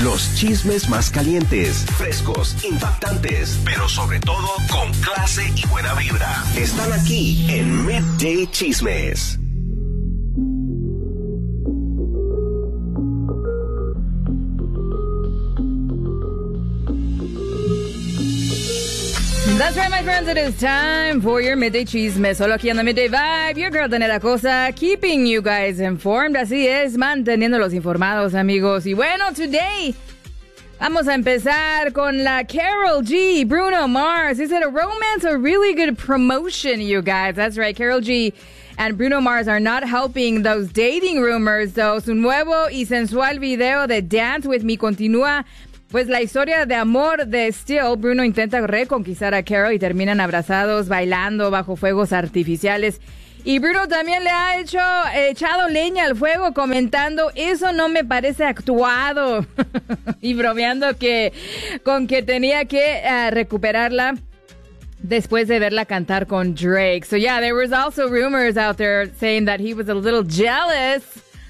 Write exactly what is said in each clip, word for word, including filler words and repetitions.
Los chismes más calientes, frescos, impactantes, pero sobre todo con clase y buena vibra. Están aquí en Midday Chismes. That's right, my friends. It is time for your Midday Chisme. Solo aquí en the Midday Vibe, your girl Daniela Cosa, keeping you guys informed. Así es, manteniéndolos informados, amigos. Y bueno, today vamos a empezar con la Karol G, Bruno Mars. Is it a romance or really good promotion, you guys? That's right, Karol G and Bruno Mars are not helping those dating rumors, though. Su nuevo y sensual video de Dance With Me continúa pues la historia de amor de Still. Bruno intenta reconquistar a Karol y terminan abrazados, bailando bajo fuegos artificiales. Y Bruno también le ha hecho echado leña al fuego, comentando, eso no me parece actuado. Y bromeando que con que tenía que uh, recuperarla después de verla cantar con Drake. So yeah, there was also rumors out there saying that he was a little jealous.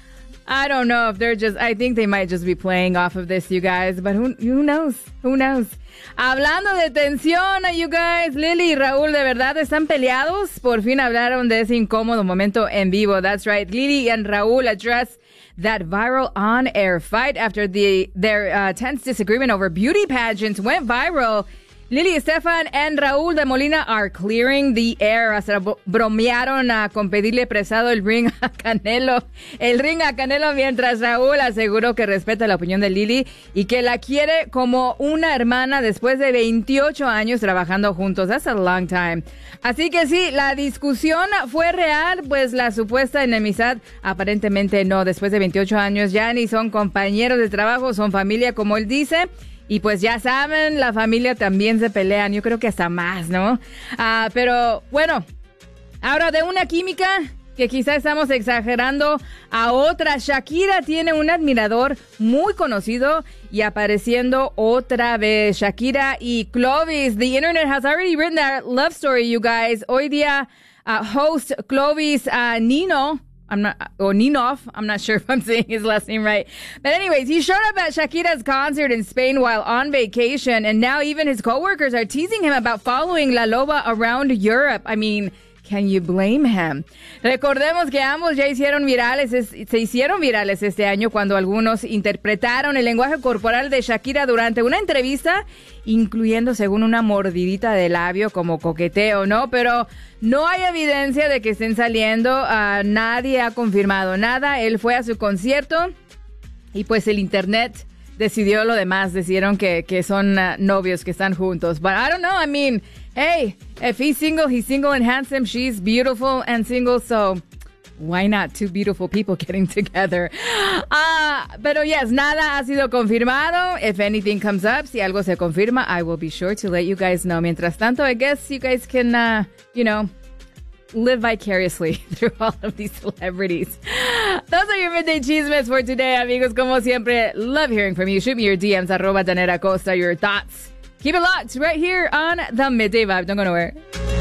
I don't know if they're just, I think they might just be playing off of this, you guys, but who, who knows, who knows. Hablando de tensión, you guys, Lily y Raúl de verdad están peleados. Por fin hablaron de ese incómodo momento en vivo. That's right, Lily and Raúl addressed that viral on-air fight after the their uh, tense disagreement over beauty pageants went viral. Lily Estefan and Raúl de Molina are clearing the air. Hasta bromearon a, con pedirle prestado el ring a Canelo. El ring a Canelo, mientras Raúl aseguró que respeta la opinión de Lily y que la quiere como una hermana después de veintiocho años trabajando juntos. That's a long time. Así que sí, la discusión fue real, pues la supuesta enemistad aparentemente no. Después de veintiocho años ya ni son compañeros de trabajo, son familia, como él dice. Y pues ya saben, la familia también se pelean, yo creo que hasta más, ¿no? Uh, pero bueno, ahora de una química que quizá estamos exagerando a otra. Shakira tiene un admirador muy conocido y apareciendo otra vez. Shakira y Clovis. The internet has already written that love story, you guys. Hoy día, uh, host Clovis uh, Nino. I'm not, or Ninov, I'm not sure if I'm saying his last name right. But anyways, he showed up at Shakira's concert in Spain while on vacation, and now even his coworkers are teasing him about following La Loba around Europe. I mean, can you blame him? Recordemos que ambos ya hicieron virales, es, se hicieron virales este año cuando algunos interpretaron el lenguaje corporal de Shakira durante una entrevista, incluyendo según una mordidita de labio como coqueteo, ¿no? Pero no hay evidencia de que estén saliendo, uh, nadie ha confirmado nada. Él fue a su concierto y pues el internet decidió lo demás, decidieron que, que son uh, novios, que están juntos. But I don't know, I mean, hey, if he's single, he's single and handsome, she's beautiful and single, so why not two beautiful people getting together? Uh, pero yes, nada ha sido confirmado. If anything comes up, si algo se confirma, I will be sure to let you guys know. Mientras tanto, I guess you guys can, uh, you know, live vicariously through all of these celebrities. Those are your Midday Chismes for today, amigos. Como siempre, love hearing from you. Shoot me your D Ms, arroba Daniela Costa, your thoughts. Keep it locked right here on the Midday Vibe. Don't go nowhere.